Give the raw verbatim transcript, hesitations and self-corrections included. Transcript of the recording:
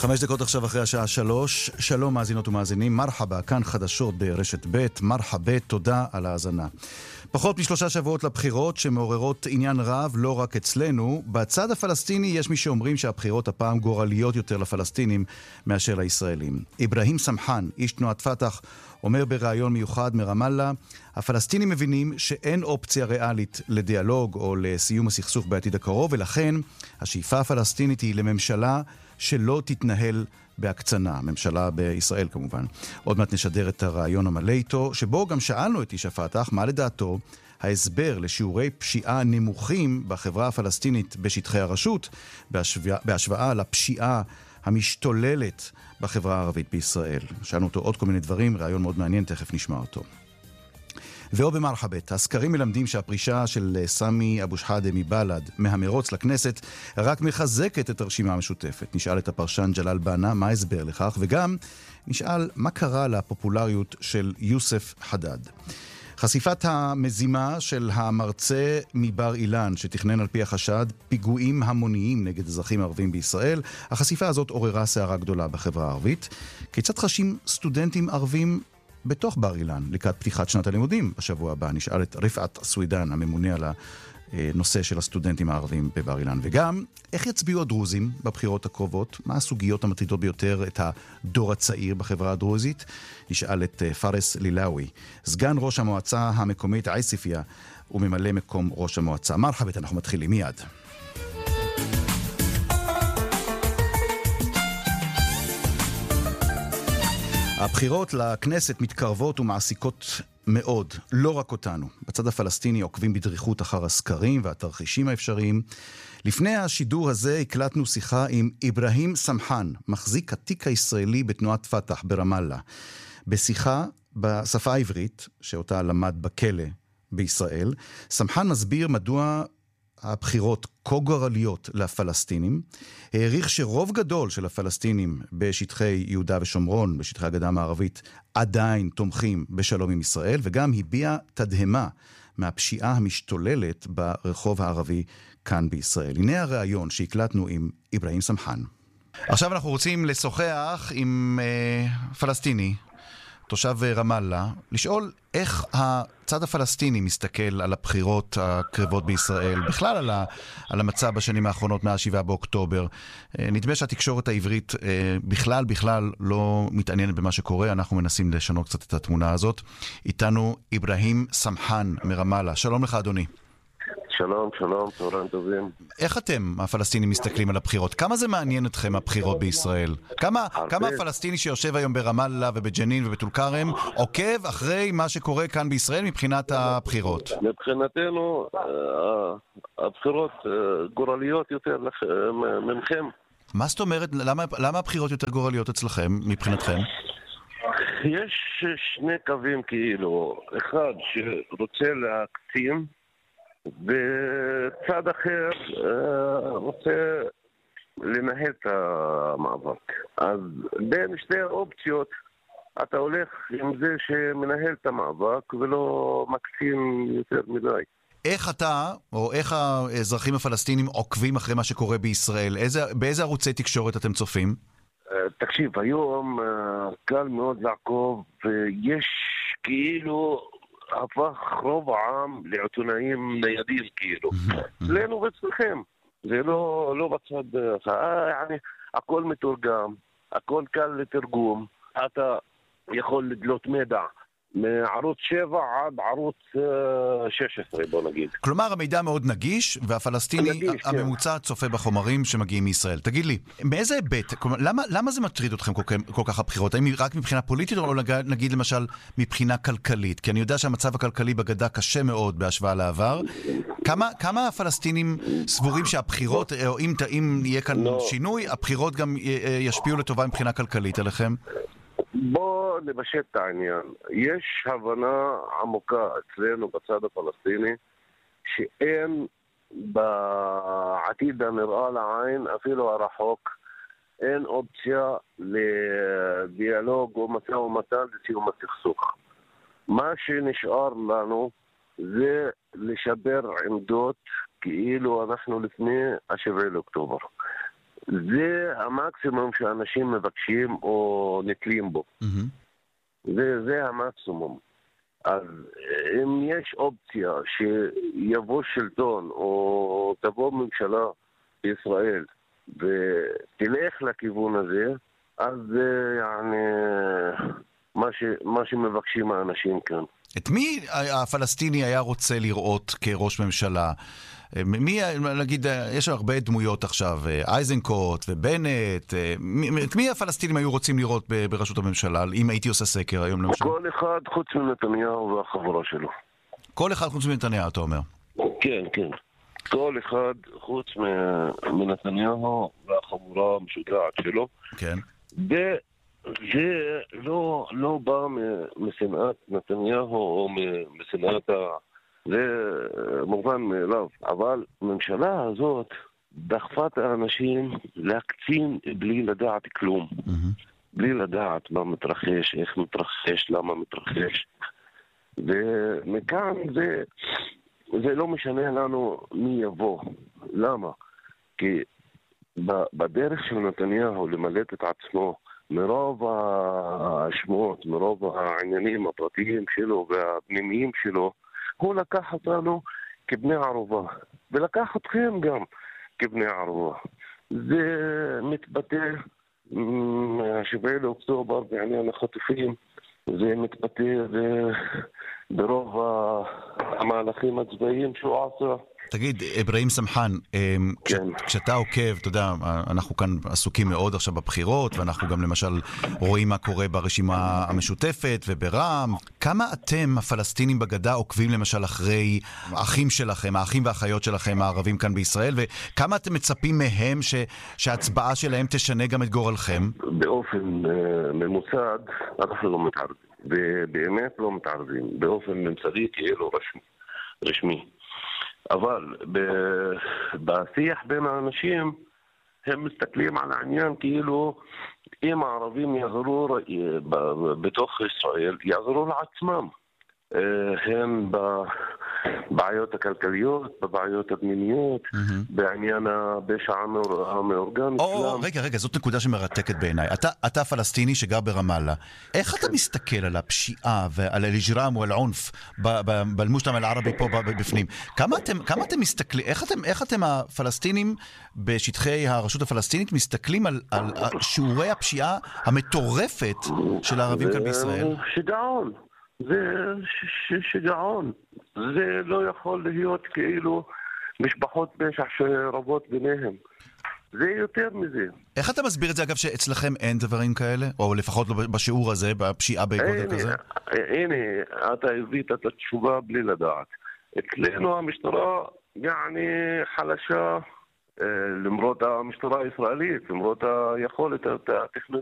חמש דקות עכשיו אחרי השעה שלוש. שלום מאזינות ומאזינים, מרחבה, כאן חדשות ברשת ב', מרחבה, תודה על ההאזנה. פחות משלושה שבועות לבחירות שמעוררות עניין רב לא רק אצלנו. בצד הפלסטיני יש מי שאומרים שהבחירות הפעם גורליות יותר לפלסטינים מאשר לישראלים. איברהים סמחן, איש תנועת פתח, אומר בראיון מיוחד מרמאללה, הפלסטינים מבינים שאין אופציה ריאלית לדיאלוג או לסיום הסכסוך בעתיד הקרוב, ולכן השאיפה הפלסטינית היא לממשלה שלא תתנהל בהקצנה, ממשלה בישראל כמובן. עוד מעט נשדר את הרעיון המלא איתו, שבו גם שאלנו את איש הפתח מה לדעתו ההסבר לשיעורי פשיעה נמוכים בחברה הפלסטינית בשטחי הרשות, בהשוואה, בהשוואה לפשיעה המשתוללת בחברה הערבית בישראל. שאלנו אותו עוד כל מיני דברים, רעיון מאוד מעניין, תכף נשמע אותו. ועוד במרחבת, הסקרים מלמדים שהפרישה של סמי אבו שחאדה מבל"ד מהמרוץ לכנסת רק מחזקת את הרשימה המשותפת. נשאל את הפרשן ג'לאל בנה מה הסבר לכך, וגם נשאל מה קרה לפופולריות של יוסף חדד. חשיפת המזימה של המרצה מבר אילן שתכנן על פי החשד פיגועים המוניים נגד אזרחים ערבים בישראל. החשיפה הזאת עוררה סערה גדולה בחברה הערבית. כיצד חשים סטודנטים ערבים בתוך בר אילן לקראת פתיחת שנת הלימודים בשבוע הבא? נשאל את רפעת סווידן, הממונה על הנושא של הסטודנטים הערבים בבר אילן. וגם, איך יצביעו הדרוזים בבחירות הקרובות? מה הסוגיות המטרידות ביותר את הדור הצעיר בחברה הדרוזית? נשאל את פארס לילאווי, סגן ראש המועצה המקומית עיספיה וממלא מקום ראש המועצה. מרחבת, אנחנו מתחילים מיד. הבחירות לכנסת מתקרבות ומעסיקות מאוד, לא רק אותנו. בצד הפלסטיני עוקבים בדריכות אחר הסקרים והתרחישים האפשריים. לפני השידור הזה הקלטנו שיחה עם איברהים סמחן, מחזיק התיק הישראלי בתנועת פתח ברמאללה. בשיחה בשפה העברית, שאותה למד בכלא בישראל, סמחן מסביר מדוע הבחירות כה גורליות לפלסטינים, העריך שרוב גדול של הפלסטינים בשטחי יהודה ושומרון, בשטחי הגדה המערבית, עדיין תומכים בשלום עם ישראל, וגם הביע תדהמה מהפשיעה המשתוללת ברחוב הערבי כאן בישראל. הנה הרעיון שהקלטנו עם איברהים סמחן. עכשיו אנחנו רוצים לשוחח עם uh, פלסטיני, תושב רמאללה, לשאול איך הצד הפלסטיני מסתכל על הבחירות הקרבות בישראל, בכלל על, ה, על המצב בשנים האחרונות מאז שבעה באוקטובר. נדמה שהתקשורת העברית בכלל בכלל לא מתעניינת במה שקורה, אנחנו מנסים לשנות קצת את התמונה הזאת. איתנו איברהים סמחן מרמאללה. שלום לך אדוני. שלום, שלום, צהריים טובים. איך אתם, הפלסטינים, מסתכלים על הבחירות? כמה זה מעניין אתכם, הבחירות בישראל? כמה, כמה הפלסטיני שיושב היום ברמאללה ובג'נין ובטול כרם עוקב אחרי מה שקורה כאן בישראל מבחינת הבחירות? מבחינתנו, הבחירות גורליות יותר ממכם. מה זאת אומרת? למה, למה הבחירות יותר גורליות אצלכם, מבחינתכם? יש שני קווים כאילו. אחד שרוצה להקצין, בצד אחר רוצה לנהל את המאבק. אז בין שתי האופציות אתה הולך עם זה שמנהל את המאבק ולא מקצין יותר מדי. איך אתה, או איך האזרחים הפלסטינים עוקבים אחרי מה שקורה בישראל? איזה, באיזה ערוצי תקשורת אתם צופים? תקשיב, היום קל מאוד לעקוב, ויש כאילו הפך רוב העם לעיתונאים ניידים כאילו. אצלנו ואצלכם. זה לא, לא בצד, يعني, הכל מתורגם, הכל קל לתרגום. אתה יכול לדלות מידע מערוץ שבע עד ערוץ שש עשרה, בוא נגיד. כלומר, המידע מאוד נגיש, והפלסטיני נגיש, הממוצע כן. צופה בחומרים שמגיעים מישראל. תגיד לי, מאיזה היבט, כלומר, למה, למה זה מטריד אתכם כל, כל כך הבחירות? האם רק מבחינה פוליטית, או נגיד למשל מבחינה כלכלית? כי אני יודע שהמצב הכלכלי בגדה קשה מאוד בהשוואה לעבר. כמה, כמה הפלסטינים סבורים שהבחירות, או אם, אם יהיה כאן לא. שינוי, הבחירות גם ישפיעו לטובה מבחינה כלכלית עליכם? בוא נבשט את העניין. יש הבנה עמוקה אצלנו בצד הפלסטיני שאין בעתיד הנראה לעין, אפילו הרחוק, אין אופציה לדיאלוג או משא ומתן לסיום הסכסוך. מה שנשאר לנו זה לשבר עמדות כאילו אנחנו לפני השבעה לאוקטובר. זה המקסימום שאנשים מבקשים או נטלים בו. זה, זה המקסימום. אז אם יש אופציה שיבוא שלטון או תבוא ממשלה בישראל ותלך לכיוון הזה, אז זה יעני מה, ש, מה שמבקשים האנשים כאן. את מי הפלסטיני היה רוצה לראות כראש ממשלה? מי, נגיד, יש הרבה דמויות עכשיו, אייזנקוט ובנט, את מי הפלסטינים היו רוצים לראות בראשות הממשלה, אם הייתי עושה סקר היום למשל? כל אחד חוץ מנתניהו והחבורה שלו. כל אחד חוץ מנתניהו, אתה אומר? כן, כן. כל אחד חוץ מנתניהו והחבורה המשוגעת שלו. כן. זה, זה לא, לא בא משנאת נתניהו או משנאת ה... זה מובן מאליו, אבל הממשלה הזאת דחפה את האנשים להקצין בלי לדעת כלום, mm-hmm. בלי לדעת מה מתרחש, איך מתרחש, למה מתרחש, ומכאן זה, זה לא משנה לנו מי יבוא. למה? כי בדרך של נתניהו למלט את עצמו מרוב השמועות, מרוב העניינים הפרטיים שלו והפנימיים שלו, הוא לקח אותנו כבני ערובה, ולקח אתכם גם כבני ערובה. זה מתבטא שבעה לאוקטובר בעניין החטופים, זה מתבטא ברוב המהלכים הצבאיים שהוא עשה. תגיד, אברהים סמחן, כן. כשאתה עוקב, אתה יודע, אנחנו כאן עסוקים מאוד עכשיו בבחירות, ואנחנו גם למשל רואים מה קורה ברשימה המשותפת וברע"מ. כמה אתם, הפלסטינים בגדה, עוקבים למשל אחרי האחים שלכם, האחים והאחיות שלכם, הערבים כאן בישראל, וכמה אתם מצפים מהם ש, שההצבעה שלהם תשנה גם את גורלכם? באופן uh, ממוסד, אנחנו לא מתערבים. ובאמת לא מתערבים. באופן ממסדי כאילו רשמי. רשמי. אבל בשיח בין האנשים הם מסתכלים על העניין כאילו אם הערבים יעזרו בתוך ישראל, יעזרו לעצמם. הם בבעיות הכלכליות, בבעיות הפנימיות, בעניין הפשע המאורגן. רגע, רגע, זאת נקודה שמרתקת בעיניי. אתה פלסטיני שגר ברמאללה. איך אתה מסתכל על הפשיעה ועל הלג'רם והעונף במושתמע הערבי פה בפנים? כמה אתם מסתכלים, איך אתם הפלסטינים בשטחי הרשות הפלסטינית מסתכלים על שיעורי הפשיעה המטורפת של הערבים כאן בישראל? שגעון. זה שגעון. זה לא יכול להיות כאילו משפחות פשע שרבות ביניהם. זה יותר מזה. איך אתה מסביר את זה, אגב, שאצלכם אין דברים כאלה? או לפחות לא בשיעור הזה, בפשיעה בגודל כזה? הנה, אתה הבאת את התשובה בלי לדעת. אצלנו המשטרה יעני חלשה, למרות המשטרה הישראלית, למרות היכולת הטכנולוגית.